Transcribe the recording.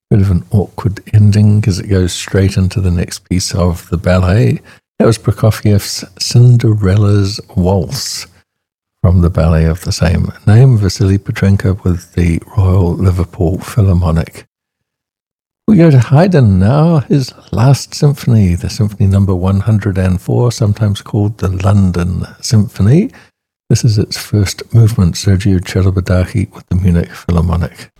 Bit of an awkward ending because it goes straight into the next piece of the ballet. That was Prokofiev's Cinderella's Waltz from the ballet of the same name, Vasily Petrenko with the Royal Liverpool Philharmonic. We go to Haydn now, his last symphony, the Symphony number 104, sometimes called the London Symphony. This is its first movement, Sergiu Celibidache with the Munich Philharmonic.